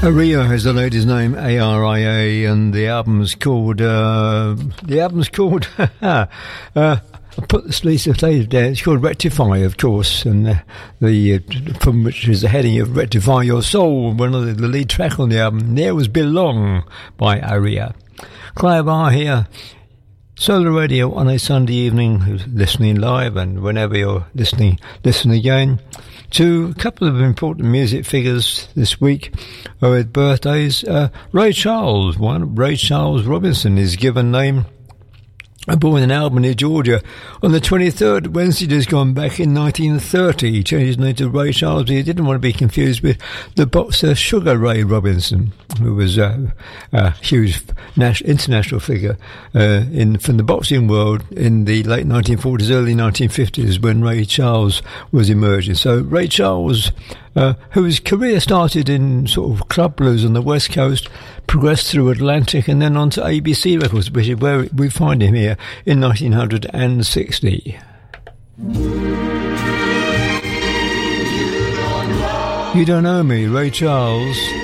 Aria is the lady's name, A-R-I-A, and the album's called, I put this Lisa Taylor down. It's called Rectify, of course, and the from which is the heading of Rectify Your Soul, one of the lead track on the album. There was Belong by Aria. Clive R here, Solar Radio on a Sunday evening, who's listening live, and whenever you're listening, listen again. To a couple of important music figures this week with birthdays. Ray Charles Robinson, his given name. Born in Albany, Georgia, on the 23rd, Wednesday just gone back in 1930. He changed his name to Ray Charles, but he didn't want to be confused with the boxer Sugar Ray Robinson, who was a huge international figure from the boxing world in the late 1940s, early 1950s, when Ray Charles was emerging. So Ray Charles, whose career started in sort of club blues on the West Coast, progressed through Atlantic and then on to ABC Records, which is where we find him here in 1960. You Don't Know Me, Ray Charles.